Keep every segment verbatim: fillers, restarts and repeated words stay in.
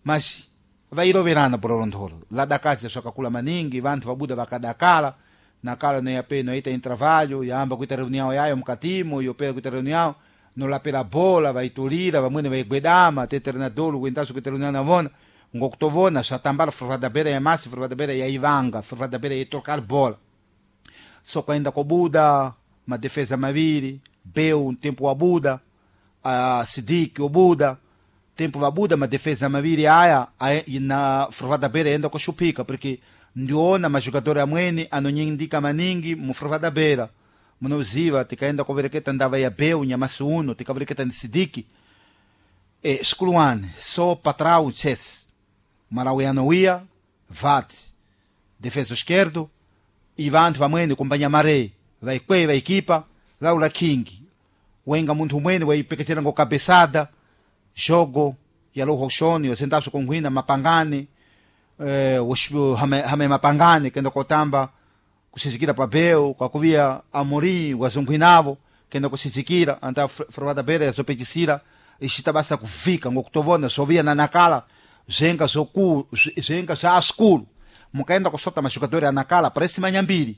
mas vai iroverana por orondolo lá da casa só calcula maningi vantu vabuda vakadakala nakala no yape no ita em trabalho yamba kuita reunião yayo mukatimo yo pela kuita reunião no lá pela bola vai turira vai mune vai guedama te treinador guentaso kuita reunião na vona ngoktovona shatambala forvada beira ya masi forvada beira ya ivanga forvada beira ya tocar bola só ainda com Buda uma defesa maviri beu um tempo a Buda a Sidik o Buda tempo va Buda ma defesa maviri aya na forvada beira ainda com chupika porque ndiona ma jogador amweni anonyindika maningi mu forvada beira munoziva tikaenda com vereketa andava ya beu nyamasu uno tikavereketa ni Sidik e skuluane só patrão chess Marauianoia vat defesa esquerdo Ivan vamwene companhia maré vai kwe vai equipa Laura King wenga muntu mwene vai peketera ngo cabeçada jogo ya loho shoni osentaso com huina mapangane eh o hame hame mapangane kendo kotamba kusizikira papel kwa kuvia amori wazunguinavo kendo kusizikira anta forvada beira zopejisira ishitabasa kufika ngokutovona sovia na nakala zenga zoku zenga za skulu mukaenda kusota mashugadori anakala parece manyambiri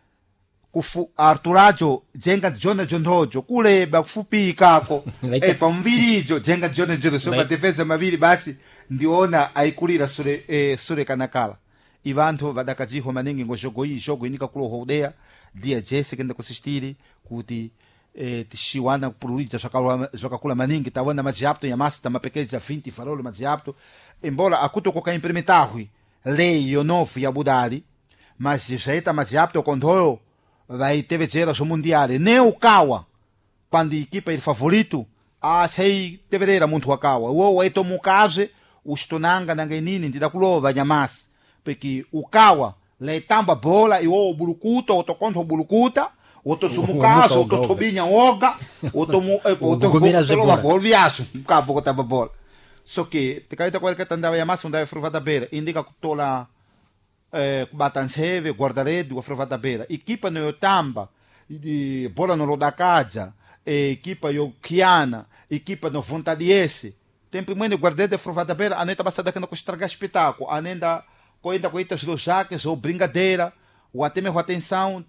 kufu Arturajo jenga jona jondojo kule bakufupi kako e pamvirijo jenga jona jodo soba defesa maviri basi ndiona aikulira sure e, sure kanakala ivantu vadakajiho maningi ngo jogo hii jogo inika kulo hodea dia jese kenda kusistiri kuti e, tishiwana kupuluriza zwakakula maningi tawona majiapto ya masta mapekeja vinte farolo majiapto embora akuto koka implementarwi lei yonofu ya budari mas jeita majiapto kondoyo vai teve zero so mundiale nem o Kawa quando a equipa é favorito a sei deveria muito a Kawa o é tomo caso o stonanga nangenini ndida kulova nyamas porque o Kawa le tamba bola e o bulukuta o tokonto bulukuta o to sumukaso o to tobinya oga o to o to bola bola viaço cabo que tava bola só que te caíta qualquer tandava nyamas onde é fruvada beira indica que tola eh, Batanseve, guardaredi, o fruvada beira. Equipa no Yotamba, de bola no Lodakaja, equipa yo Kiana, equipa no Vontadiese. Tempo muito guardaredi, fruvada beira, a neta passada que não estragar espetáculo, a neta coida coita os lojaques ou brincadeira, o até mesmo atenção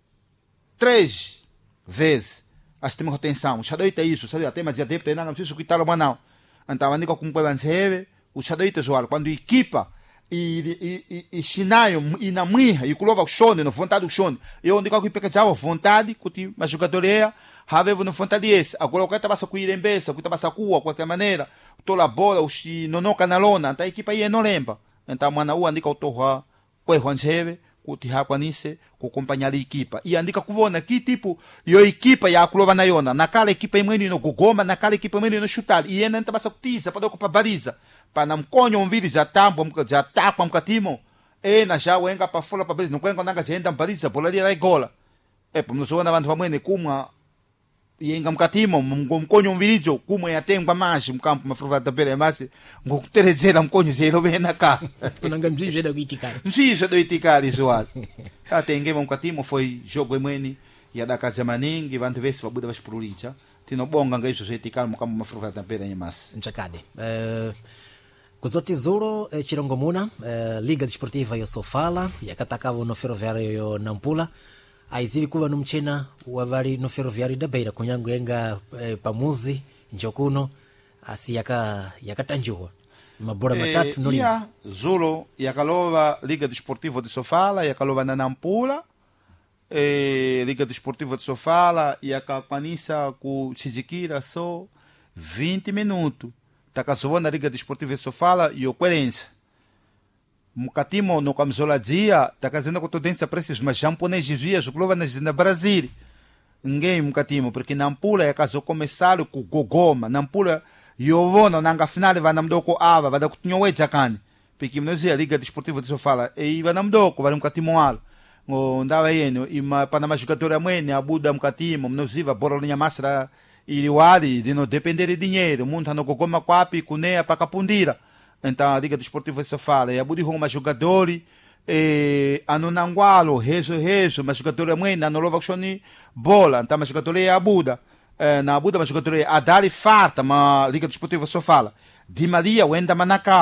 três vezes. As temos atenção, o xadoita é isso, sabe até mas já deve ter não preciso que tal não. Então a neta com o Banseve, o xadoita é usual, quando equipa e e e Chinaio e na minha e colova o chão no vontade do chão eu onde que peca já vontade que mas jogadoria haveva no vontade esse agora o que estava sacuir em beça o que estava sacua de qualquer maneira toda a bola o chi não não canalona então a equipa aí não lembra então mana o andika o torra coi Juancheve o tiha quanise com companhia equipa e andika kuvona que tipo e a equipa ya colova na yona naquela equipa aí menino no goma naquela equipa menino no chutar e ainda estava sacutiza para ocupar baliza para não conhecer um vídeo já tampo já tapa um catimo e na já wenga para fora para não conhecer nada já então baliza bolaria da gola é por não só na vanta família como e engam catimo um conhecer um vídeo como é até um mais um campo uma fruvada pele mas um terceiro um conhecer vem na cá não engam já do iticar sim já do iticar isso até engam um catimo foi jogo emeni e da casa maningi vante vezes vai buda vai explodiar tino bonga ngaiso se iticar um campo uma fruvada pele mas mchakade Kuzo Tesouro, eh, Chirongomuna, eh, Liga Desportiva yo Sofala, yakatakava no Ferroviário yo Nampula, aizivi kuva no mchina wavari no Ferroviário da Beira, kunyangu yenga eh, pamuzi, njokuno, asi yaka yakatanjua. Mabora matatu e, no lima. Ia, Zulu, yakalova Liga Desportiva de Sofala, yakalova na Nampula, e, Liga Desportiva de Sofala, yakapanisa ku Chizikira só vinte minutos. Takasovou na Liga Desportiva de Sofala e o coerência. Mukatimo no camisola dia, takazendo com tendência para esses mas japoneses dias, o clube na Brasil. Ninguém mukatimo, porque Nampula é caso começar com Gogoma, Nampula e o vono nanga final vai namdoko ava, vai dar com tinho ejakane. Porque nós a Liga Desportiva de Sofala e vai namdoko, vai mukatimo al. O ndava yeno e ma para mais jogador amene abuda mukatimo, nós iva borolinha massa e o ali de não depender de dinheiro, mundo no gogoma quapi cunea para capundira. Então a Liga Desportiva de Sofala e a budi uma jogadori e anonangualo rezo rezo, mas jogador mãe na nova choni bola, então mas jogador é abuda. Na abuda mas jogador é a dar farta, mas Liga Desportiva de Sofala. Di Maria wenda manaka